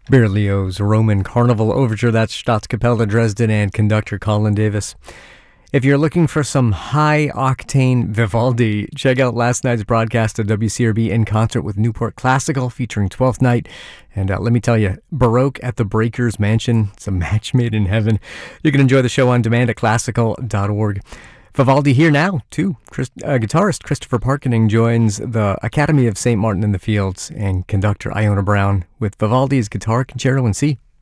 Berlioz' Roman Carnival Overture, that's Staatskapelle Dresden and conductor Colin Davis. If you're looking for some high-octane Vivaldi, check out last night's broadcast of WCRB in concert with Newport Classical featuring 12th Night. And let me tell you, Baroque at the Breakers Mansion, it's a match made in heaven. You can enjoy the show on demand at classical.org. Vivaldi here now, too. Guitarist Christopher Parkening joins the Academy of St. Martin in the Fields and conductor Iona Brown with Vivaldi's Guitar Concerto in C.